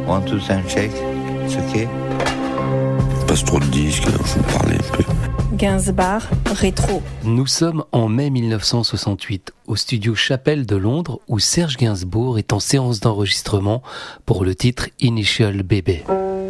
One, two, sound check. It's okay. Passe trop de disques, alors je vous parlais un peu. Gainsbourg, rétro. Nous sommes en mai 1968 au studio Chapelle de Londres où Serge Gainsbourg est en séance d'enregistrement pour le titre Initial Baby.